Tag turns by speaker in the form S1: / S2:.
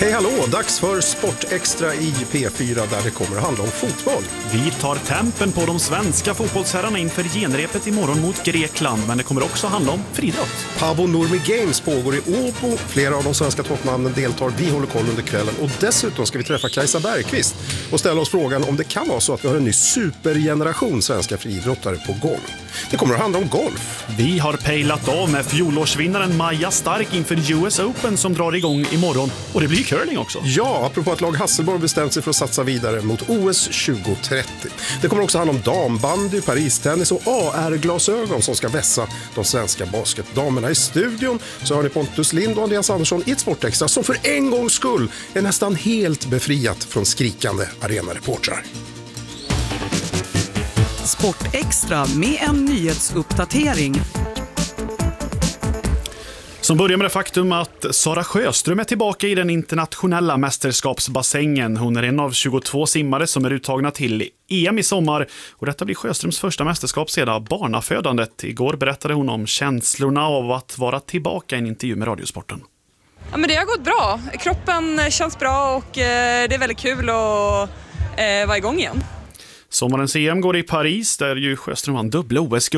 S1: Hej hallå, dags för Sportextra i P4 där det kommer att handla om fotboll.
S2: Vi tar tempen på de svenska fotbollsherrarna inför genrepet imorgon mot Grekland, men det kommer också handla om friidrott.
S1: Pavo Nurmi Games pågår i Åbo. Flera av de svenska toppnamnen deltar. Vi håller koll under kvällen och dessutom ska vi träffa Kajsa Bergqvist och ställa oss frågan om det kan vara så att vi har en ny supergeneration svenska friidrottare på gång. Det kommer att handla om golf.
S2: Vi har pejlat av med fjolårsvinnaren Maja Stark inför US Open som drar igång imorgon, och det blir curling också.
S1: Ja, apropå att lag Hasselborg bestämt sig för att satsa vidare mot OS 2030. Det kommer också handla om dambandy, Paris-tennis och AR-glasögon som ska vässa de svenska basketdamerna. I studion så har ni Pontus Lind och Andreas Andersson i ett Sportextra som för en gångs skull är nästan helt befriat från skrikande arenareportrar.
S3: Sportextra med en nyhetsuppdatering.
S2: Som börjar med det faktum att Sara Sjöström är tillbaka i den internationella mästerskapsbassängen. Hon är en av 22 simmare som är uttagna till EM i sommar. Och detta blir Sjöströms första mästerskap sedan barnafödandet. Igår berättade hon om känslorna av att vara tillbaka i en intervju med Radiosporten.
S4: Ja, men det har gått bra. Kroppen känns bra och det är väldigt kul att vara igång igen.
S2: Sommarens EM går i Paris där ju Sjöström vann dubbla OS.